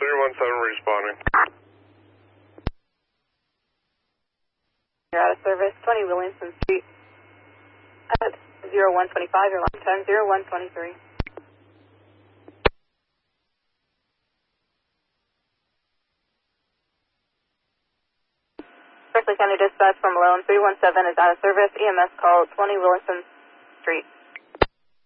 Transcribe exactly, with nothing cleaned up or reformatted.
three one seven responding. You're out of service, twenty Williamson Street. At zero one twenty-five, your line time zero one twenty-three. Berkeley County Dispatch from Malone three one seven is out of service. E M S call twenty Williamson Street.